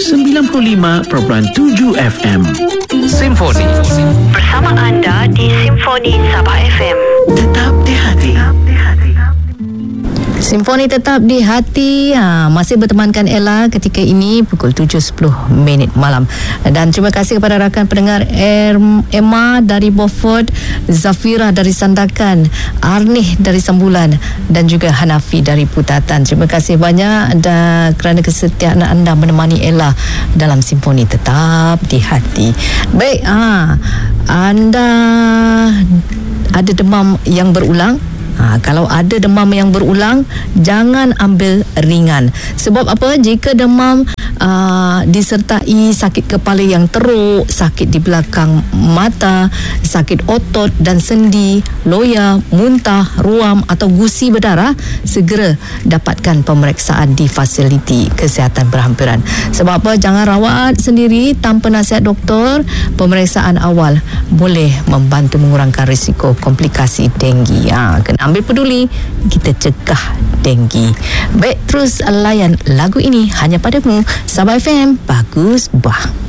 95.7 FM. Simfoni. Bersama anda di Simfoni Sabah FM. Tetap di hati. Simfoni tetap di hati. Masih bertemankan Ella ketika ini pukul 7.10 malam. Dan terima kasih kepada rakan pendengar Emma dari Beaufort, Zafira dari Sandakan, Arnih dari Sambulan dan juga Hanafi dari Putatan. Terima kasih banyak kerana kesetiaan anda menemani Ella dalam Simfoni tetap di hati. Baik, anda ada demam yang berulang? Kalau ada demam yang berulang, jangan ambil ringan. Sebab apa? Jika demam disertai sakit kepala yang teruk, sakit di belakang mata, sakit otot dan sendi, loya, muntah, ruam atau gusi berdarah, segera dapatkan pemeriksaan di fasiliti kesihatan berhampiran. Sebab apa? Jangan rawat sendiri tanpa nasihat doktor. Pemeriksaan awal boleh membantu mengurangkan risiko komplikasi denggi. Kena ambil peduli, kita cegah denggi. Baik, terus layan lagu ini hanya padamu. Sabah FM, bagus bah.